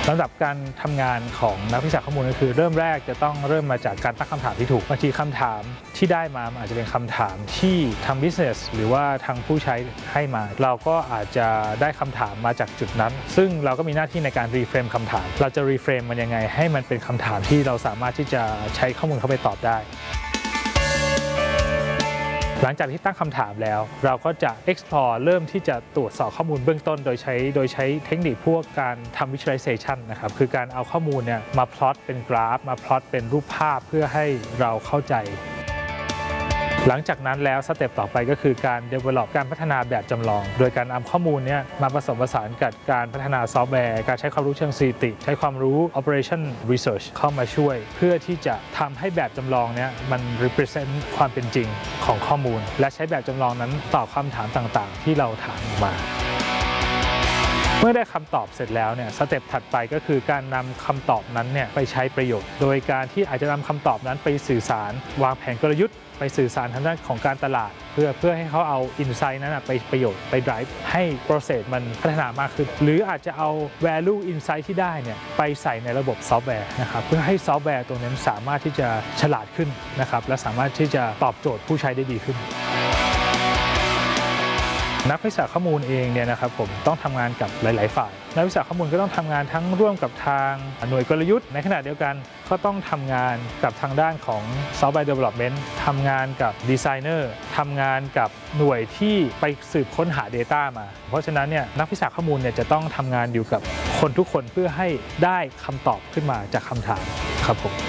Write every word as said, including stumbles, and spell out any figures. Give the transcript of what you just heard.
ลำดับการทำงานของนักวิชาข้อมูลก็คือเริ่มแรกจะต้องเริ่มมาจากการตั้งคำถามที่ถูกบางทีคำถามที่ได้มาอาจจะเป็นคำถามที่ทาง business หรือว่าทางผู้ใช้ให้มาเราก็อาจจะได้คำถามมาจากจุดนั้นซึ่งเราก็มีหน้าที่ในการรีเฟรมคำถามเราจะรีเฟรมมันยังไงให้มันเป็นคำถามที่เราสามารถที่จะใช้ข้อมูลเข้าไปตอบได้หลังจากที่ตั้งคำถามแล้วเราก็จะ explore เริ่มที่จะตรวจสอบข้อมูลเบื้องต้นโดยใช้โดยใช้เทคนิคพวกการทำ visualization นะครับคือการเอาข้อมูลเนี่ยมา plot เป็นกราฟมา plot เป็นรูปภาพเพื่อให้เราเข้าใจหลังจากนั้นแล้วสเต็ปต่อไปก็คือการ develop การพัฒนาแบบจำลองโดยการนำข้อมูลนี้มาผสมผสานกับการพัฒนาซอฟต์แวร์การใช้ความรู้เชิงสถิติใช้ความรู้ operation research เข้ามาช่วยเพื่อที่จะทำให้แบบจำลองนี้มัน represent ความเป็นจริงของข้อมูลและใช้แบบจำลองนั้นตอบคำถามต่างๆที่เราถามมาเมื่อได้คำตอบเสร็จแล้วเนี่ยสเต็ปถัดไปก็คือการนำคำตอบนั้นเนี่ยไปใช้ประโยชน์โดยการที่อาจจะนำคำตอบนั้นไปสื่อสารวางแผนกลยุทธ์ไปสื่อสารทางด้านของการตลาดเพื่อเพื่อให้เขาเอา insight นั้นไปประโยชน์ไป drive ให้ process มันพัฒนามากขึ้นหรืออาจจะเอา value insight ที่ได้เนี่ยไปใส่ในระบบซอฟต์แวร์นะครับเพื่อให้ซอฟต์แวร์ตรงนั้นสามารถที่จะฉลาดขึ้นนะครับและสามารถที่จะตอบโจทย์ผู้ใช้ได้ดีขึ้นนักวิชาข้อมูลเองเนี่ยนะครับผมต้องทำงานกับหลายๆฝ่ายนักวิชาข้อมูลก็ต้องทำงานทั้งร่วมกับทางหน่วยกลยุทธ์ในขณะเดียวกันก็ต้องทำงานกับทางด้านของ Software Development ทำงานกับดีไซเนอร์ทำงานกับหน่วยที่ไปสืบค้นหา Data มาเพราะฉะนั้นเนี่ยนักวิชาข้อมูลเนี่ยจะต้องทำงานอยู่กับคนทุกคนเพื่อให้ได้คำตอบขึ้นมาจากคำถามครับผม